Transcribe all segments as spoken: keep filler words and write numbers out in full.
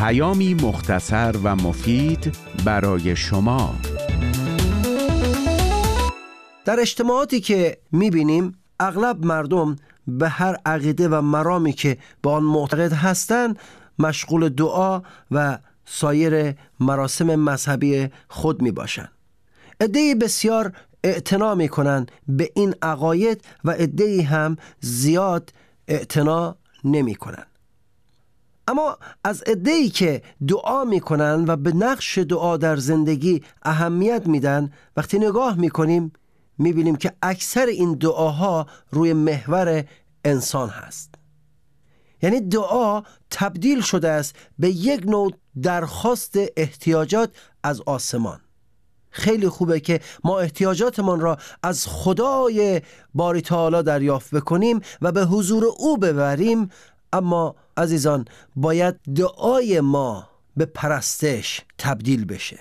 پیامی مختصر و مفید برای شما. در اجتماعاتی که می‌بینیم اغلب مردم به هر عقیده و مرامی که به آن معتقد هستند مشغول دعا و سایر مراسم مذهبی خود میباشند. عده‌ای بسیار اعتنا میکنند به این عقاید و عده‌ای هم زیاد اعتنا نمیکنند. اما از عده‌ای که دعا میکنند و به نقش دعا در زندگی اهمیت میدن، وقتی نگاه میکنیم میبینیم که اکثر این دعاها روی محور انسان هست. یعنی دعا تبدیل شده است به یک نوع درخواست احتیاجات از آسمان. خیلی خوبه که ما احتیاجاتمان را از خدای باری تعالی دریافت بکنیم و به حضور او ببریم، اما عزیزان باید دعای ما به پرستش تبدیل بشه.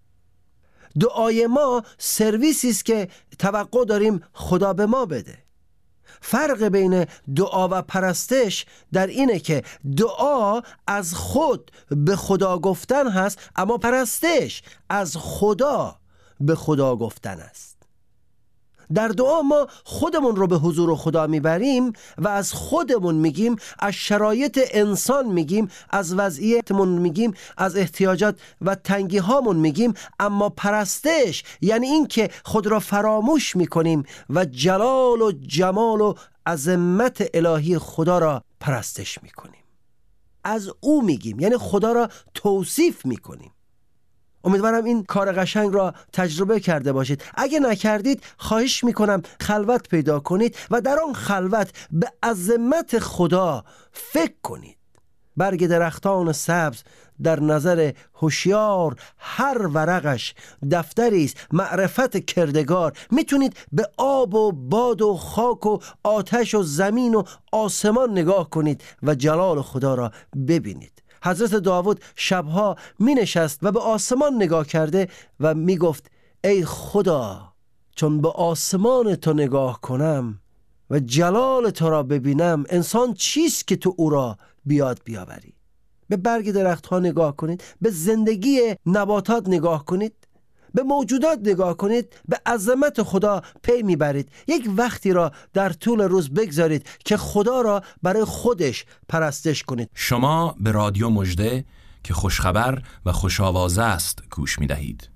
دعای ما سرویسی است که توقع داریم خدا به ما بده. فرق بین دعا و پرستش در اینه که دعا از خود به خدا گفتن هست، اما پرستش از خدا به خدا گفتن است. در دعا ما خودمون رو به حضور خدا میبریم و از خودمون میگیم، از شرایط انسان میگیم، از وضعیتمون میگیم، از احتیاجات و تنگی هامون میگیم، اما پرستش یعنی این که خود را فراموش میکنیم و جلال و جمال و عظمت الهی خدا را پرستش میکنیم. از او میگیم، یعنی خدا را توصیف میکنیم. امیدوارم این کار قشنگ را تجربه کرده باشید. اگه نکردید خواهش میکنم خلوت پیدا کنید و در آن خلوت به عظمت خدا فکر کنید. برگ درختان سبز در نظر هوشیار هر ورقش دفتری است معرفت کردگار. میتونید به آب و باد و خاک و آتش و زمین و آسمان نگاه کنید و جلال خدا را ببینید. حضرت داوود شبها می نشست و به آسمان نگاه کرده و می گفت ای خدا، چون به آسمان تو نگاه کنم و جلال تو را ببینم، انسان چیست که تو او را بیاد بیاوری؟ به برگ درخت ها نگاه کنید، به زندگی نباتات نگاه کنید، به موجودات نگاه کنید، به عظمت خدا پی میبرید. یک وقتی را در طول روز بگذارید که خدا را برای خودش پرستش کنید. شما به رادیو مژده که خوشخبر و خوش آوازه است گوش میدهید.